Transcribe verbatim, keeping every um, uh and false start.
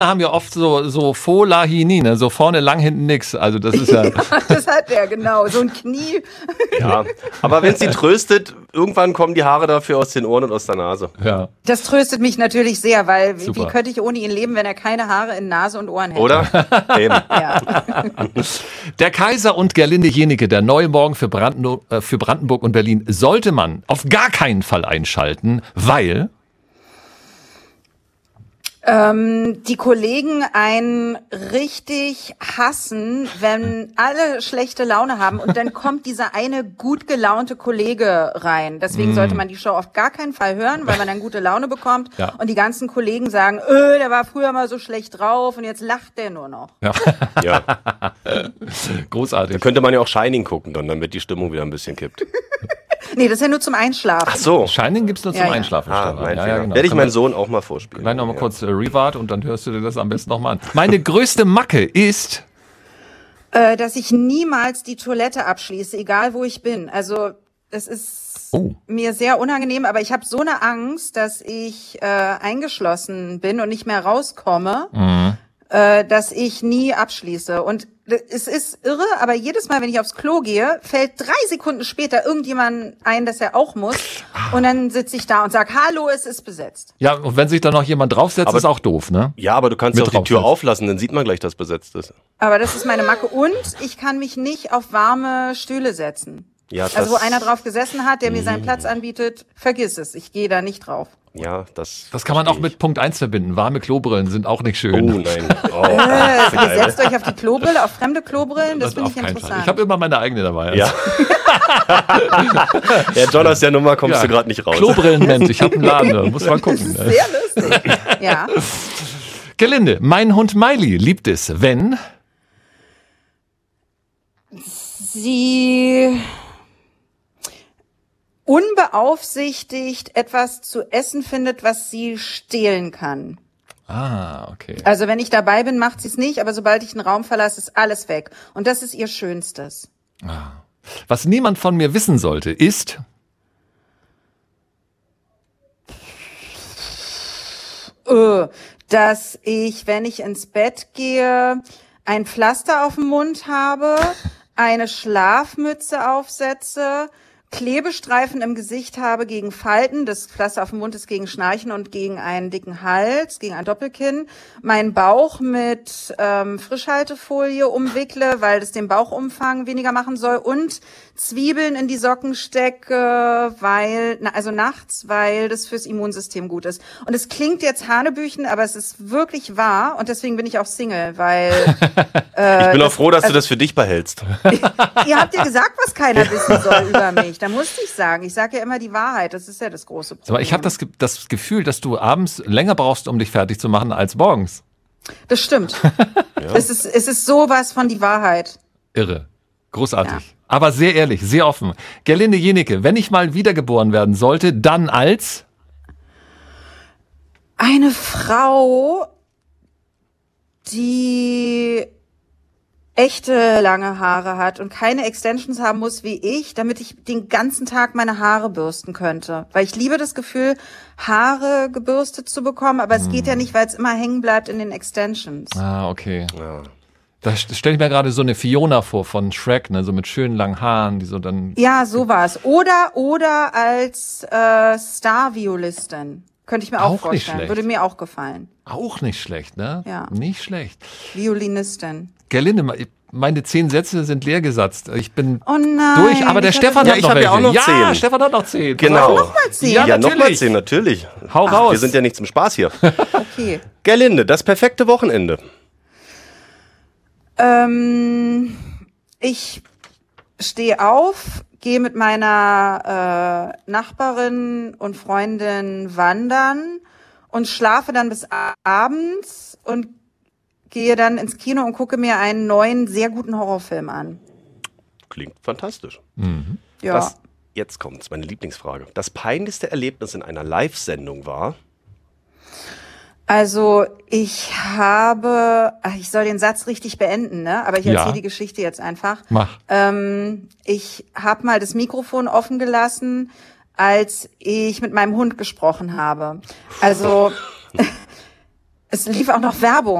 haben ja oft so, so Folahini, ne? So vorne lang, hinten nix. Also das ist ja... ja, das hat er, genau. So ein Knie. Ja, aber wenn sie tröstet, irgendwann kommen die Haare dafür aus den Ohren und aus der Nase. Ja. Das tröstet mich natürlich sehr, weil wie, Super. wie könnte ich ohne ihn leben, wenn er keine Haare in Nase und Ohren hätte? Oder? Eben. Ja. Der Kaiser und Gerlinde Jenike, der neue Morgen für Brandenburg, äh, für Brandenburg und Berlin, sollte man auf gar keinen Fall einschalten, weil... Ähm, die Kollegen einen richtig hassen, wenn alle schlechte Laune haben und dann kommt dieser eine gut gelaunte Kollege rein. Deswegen mm. sollte man die Show auf gar keinen Fall hören, weil man dann gute Laune bekommt ja. und die ganzen Kollegen sagen, öh, der war früher mal so schlecht drauf und jetzt lacht der nur noch. Ja. Ja. Großartig. Da könnte man ja auch Shining gucken dann, damit die Stimmung wieder ein bisschen kippt. Nee, das ist ja nur zum Einschlafen. Ach so. Shining gibt's nur zum Ja, ja. Einschlafen. Ah, Stefan. mein ja, Fehler. ja, genau. Werde ich Kann meinen man Sohn auch mal vorspielen. Gleich nochmal Ja. kurz äh, Rewart und dann hörst du dir das am besten nochmal an. Meine größte Macke ist... Äh, dass ich niemals die Toilette abschließe, egal wo ich bin. Also es ist Oh. mir sehr unangenehm, aber ich habe so eine Angst, dass ich äh, eingeschlossen bin und nicht mehr rauskomme, Mhm. äh, dass ich nie abschließe. Und es ist irre, aber jedes Mal, wenn ich aufs Klo gehe, fällt drei Sekunden später irgendjemand ein, dass er auch muss. Und dann sitze ich da und sage, hallo, es ist besetzt. Ja, und wenn sich da noch jemand draufsetzt, Aber- ist auch doof, ne? Ja, aber du kannst ja Mit auch die Tür draufsetzen. auflassen, dann sieht man gleich, dass besetzt ist. Aber das ist meine Macke. Und ich kann mich nicht auf warme Stühle setzen. Ja, das, Also wo einer drauf gesessen hat, der mir seinen Platz anbietet, vergiss es. Ich gehe da nicht drauf. Ja, das. Das kann man auch verstehe mit Punkt eins verbinden. Warme Klobrillen sind auch nicht ich. schön. Oh nein. Oh, Äh, geil. ihr setzt euch auf die Klobrille, auf fremde Klobrillen, das finde auf ich keinen Fall. interessant. Ich habe immer meine eigene dabei. Ja. Ja, John, aus der Nummer kommst Ja. du gerade nicht raus. Klobrillenmensch, ich habe einen Laden, da muss man das gucken. ist Ne? sehr lustig. Ja. Gelinde, mein Hund Miley liebt es, wenn... Sie unbeaufsichtigt etwas zu essen findet, was sie stehlen kann. Ah, okay. Also wenn ich dabei bin, macht sie es nicht, aber sobald ich den Raum verlasse, ist alles weg. Und das ist ihr Schönstes. Was niemand von mir wissen sollte, ist... Äh, dass ich, wenn ich ins Bett gehe, ein Pflaster auf dem Mund habe, eine Schlafmütze aufsetze, Klebestreifen im Gesicht habe gegen Falten, das Pflaster auf dem Mund ist gegen Schnarchen und gegen einen dicken Hals, gegen ein Doppelkinn, meinen Bauch mit ähm, Frischhaltefolie umwickle, weil das den Bauchumfang weniger machen soll und Zwiebeln in die Socken stecke, weil, na, also nachts, weil das fürs Immunsystem gut ist. Und es klingt jetzt Hanebüchen, aber es ist wirklich wahr und deswegen bin ich auch Single, weil äh, Ich bin auch das- froh, dass also, du das für dich behältst. Ihr habt ja gesagt, was keiner wissen soll über mich. Da musste ich sagen. Ich sage ja immer die Wahrheit. Das ist ja das große Problem. Aber ich habe das, Ge- das Gefühl, dass du abends länger brauchst, um dich fertig zu machen, als morgens. Das stimmt. Es ist, es ist sowas von die Wahrheit. Irre. Großartig. Ja. Aber sehr ehrlich, sehr offen. Gerlinde Jenike, wenn ich mal wiedergeboren werden sollte, dann als... Eine Frau, die echte lange Haare hat und keine Extensions haben muss wie ich, damit ich den ganzen Tag meine Haare bürsten könnte. Weil ich liebe das Gefühl, Haare gebürstet zu bekommen, aber es geht ja nicht, weil es immer hängen bleibt in den Extensions. Ah, okay. Ja. Da stelle ich mir gerade so eine Fiona vor von Shrek, ne, so mit schönen langen Haaren, die so dann... Ja, sowas. Oder, oder als äh, Star-Violistin. Könnte ich mir auch, Auch nicht vorstellen. schlecht. Würde mir auch gefallen. Auch nicht schlecht, ne? Ja. Nicht schlecht. Violinistin. Gerlinde, meine zehn Sätze sind leer gesatzt. Ich bin Oh nein. durch, aber der ich hatte- Stefan Ja, hat ich noch hab welche. ja auch noch ja, zehn. Stefan hat noch zehn. Genau. Noch mal zehn? Ja, Ja, nochmal natürlich. zehn, natürlich. Hau raus. Wir sind ja nicht zum Spaß hier. Okay. Gerlinde, das perfekte Wochenende. Ähm, ich stehe auf, gehe mit meiner äh, Nachbarin und Freundin wandern und schlafe dann bis a- abends und gehe dann ins Kino und gucke mir einen neuen, sehr guten Horrorfilm an. Klingt fantastisch. Ja. Das, jetzt kommt's, meine Lieblingsfrage. Das peinlichste Erlebnis in einer Live-Sendung war? Also ich habe, ach, ich soll den Satz richtig beenden, ne? Aber ich Ja. erzähle die Geschichte jetzt einfach. Mach. Ähm, ich habe mal das Mikrofon offen gelassen, als ich mit meinem Hund gesprochen habe. Also Es lief auch noch Werbung.